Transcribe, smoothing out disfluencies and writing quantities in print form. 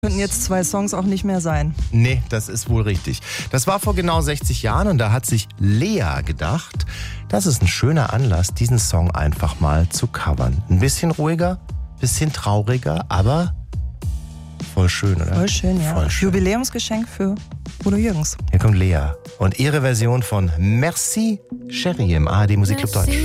Könnten jetzt 2 Songs auch nicht mehr sein. Nee, das ist wohl richtig. Das war vor genau 60 Jahren und da hat sich Lea gedacht, das ist ein schöner Anlass, diesen Song einfach mal zu covern. Ein bisschen ruhiger, bisschen trauriger, aber voll schön, oder? Voll schön, ja. Voll schön. Jubiläumsgeschenk für Udo Jürgens. Hier kommt Lea und ihre Version von Merci Chérie im ARD Musikclub Deutsch.